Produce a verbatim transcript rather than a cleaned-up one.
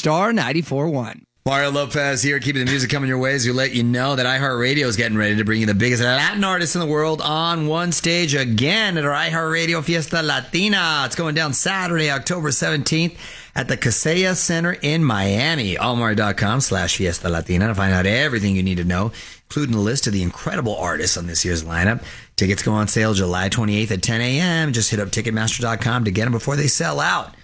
Star ninety-four point one. Mario Lopez here, keeping the music coming your way as we let you know that iHeartRadio is getting ready to bring you the biggest Latin artists in the world on one stage again at our iHeartRadio Fiesta Latina. It's going down Saturday, October seventeenth at the Kaseya Center in Miami. Almar.com slash Fiesta Latina to find out everything you need to know, including a list of the incredible artists on this year's lineup. Tickets go on sale July twenty-eighth at ten a.m. Just hit up Ticketmaster dot com to get them before they sell out.